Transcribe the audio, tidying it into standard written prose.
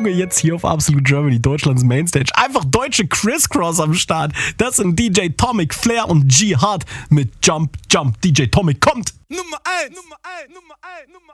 Junge, jetzt hier auf Absolute Germany, Deutschlands Mainstage. Einfach deutsche Crisscross am Start. Das sind DJ Tomic, Flair und G-Hard mit Jump, Jump. DJ Tomic kommt! Nummer 1, Nummer 1, Nummer 1, Nummer 1.